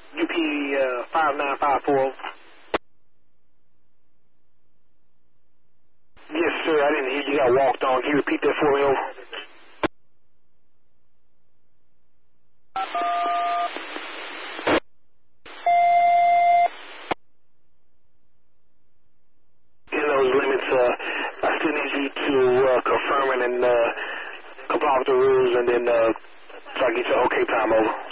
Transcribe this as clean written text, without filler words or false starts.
UP 59540. Yes, sir. I didn't hear you. Got walked on. Can you repeat that for me? Over? In those limits, I still need you to confirm and comply with the rules, and then so I get your okay time over.